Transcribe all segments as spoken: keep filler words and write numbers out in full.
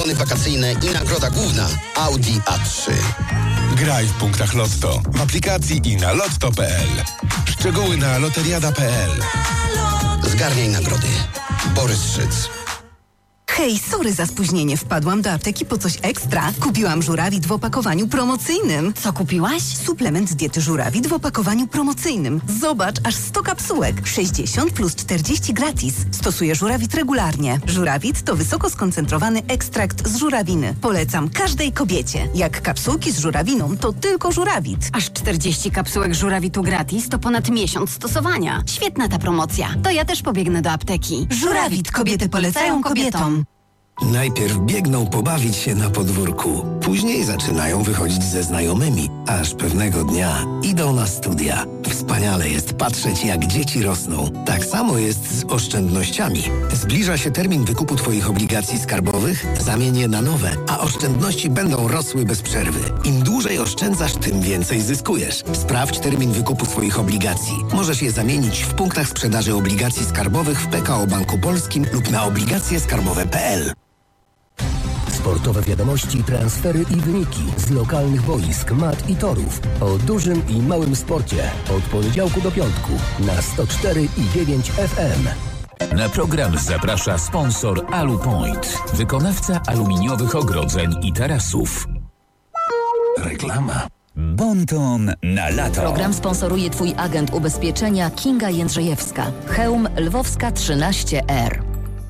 bony wakacyjne i nagroda główna Audi A trzy. Graj w punktach Lotto w aplikacji i na lotto kropka p l. Szczegóły na loteriada kropka p l. Zgarniaj nagrody. Borys Szyc. Hej, sorry za spóźnienie. Wpadłam do apteki po coś ekstra. Kupiłam żurawit w opakowaniu promocyjnym. Co kupiłaś? Suplement z diety żurawit w opakowaniu promocyjnym. Zobacz, aż sto kapsułek. sześćdziesiąt plus czterdzieści gratis. Stosuję żurawit regularnie. Żurawit to wysoko skoncentrowany ekstrakt z żurawiny. Polecam każdej kobiecie. Jak kapsułki z żurawiną, to tylko żurawit. Aż czterdzieści kapsułek żurawitu gratis to ponad miesiąc stosowania. Świetna ta promocja. To ja też pobiegnę do apteki. Żurawit. Kobiety polecają kobietom. Najpierw biegną pobawić się na podwórku, później zaczynają wychodzić ze znajomymi, aż pewnego dnia idą na studia. Wspaniale jest patrzeć, jak dzieci rosną. Tak samo jest z oszczędnościami. Zbliża się termin wykupu Twoich obligacji skarbowych, zamień je na nowe, a oszczędności będą rosły bez przerwy. Im dłużej oszczędzasz, tym więcej zyskujesz. Sprawdź termin wykupu swoich obligacji. Możesz je zamienić w punktach sprzedaży obligacji skarbowych w P K O Banku Polskim lub na obligacje skarbowe kropka p l. Sportowe wiadomości, transfery i wyniki z lokalnych boisk, mat i torów. O dużym i małym sporcie. Od poniedziałku do piątku na sto cztery i dziewięć F M. Na program zaprasza sponsor Alupoint, wykonawca aluminiowych ogrodzeń i tarasów. Reklama. Bonton na lato. Program sponsoruje Twój agent ubezpieczenia Kinga Jędrzejewska. Chełm Lwowska trzynaście R.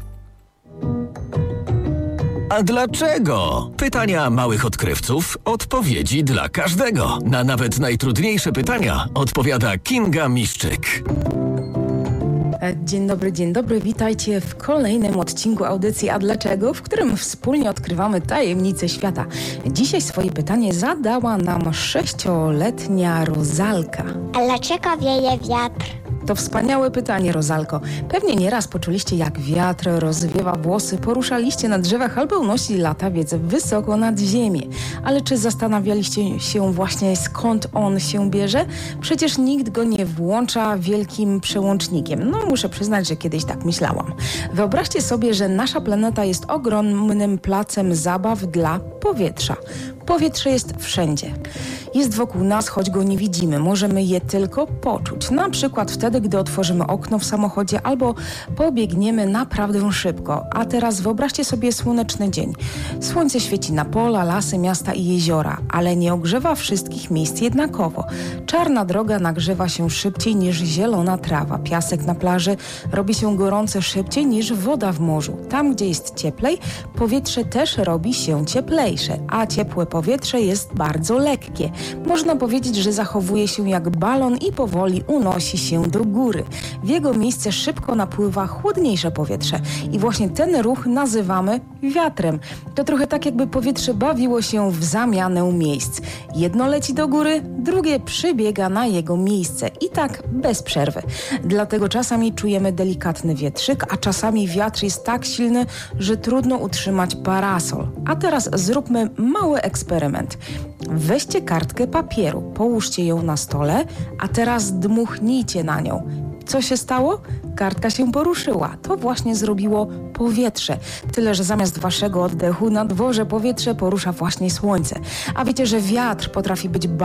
A dlaczego? Pytania małych odkrywców, odpowiedzi dla każdego. Na nawet najtrudniejsze pytania odpowiada Kinga Miszczyk. Dzień dobry, dzień dobry. Witajcie w kolejnym odcinku audycji A Dlaczego, w którym wspólnie odkrywamy tajemnice świata. Dzisiaj swoje pytanie zadała nam sześcioletnia Rozalka. A dlaczego wieje wiatr? To wspaniałe pytanie, Rozalko. Pewnie nieraz poczuliście, jak wiatr rozwiewa włosy, poruszaliście na drzewach albo unosi latawiec wysoko nad ziemię. Ale czy zastanawialiście się właśnie, skąd on się bierze? Przecież nikt go nie włącza wielkim przełącznikiem. No, muszę przyznać, że kiedyś tak myślałam. Wyobraźcie sobie, że nasza planeta jest ogromnym placem zabaw dla powietrza. Powietrze jest wszędzie. Jest wokół nas, choć go nie widzimy. Możemy je tylko poczuć. Na przykład wtedy, gdy otworzymy okno w samochodzie albo pobiegniemy naprawdę szybko. A teraz wyobraźcie sobie słoneczny dzień. Słońce świeci na pola, lasy, miasta i jeziora, ale nie ogrzewa wszystkich miejsc jednakowo. Czarna droga nagrzewa się szybciej niż zielona trawa. Piasek na plaży robi się gorący szybciej niż woda w morzu. Tam, gdzie jest cieplej, powietrze też robi się cieplejsze, a ciepłe powietrze jest bardzo lekkie. Można powiedzieć, że zachowuje się jak balon i powoli unosi się do góry. W jego miejsce szybko napływa chłodniejsze powietrze i właśnie ten ruch nazywamy wiatrem. To trochę tak, jakby powietrze bawiło się w zamianę miejsc. Jedno leci do góry, drugie przybiega na jego miejsce i tak bez przerwy. Dlatego czasami czujemy delikatny wietrzyk, a czasami wiatr jest tak silny, że trudno utrzymać parasol. A teraz zróbmy mały eksperyment. Weźcie kartkę papieru, połóżcie ją na stole, a teraz dmuchnijcie na nią. Co się stało? Kartka się poruszyła. To właśnie zrobiło powietrze. Tyle, że zamiast waszego oddechu na dworze powietrze porusza właśnie słońce. A wiecie, że wiatr potrafi być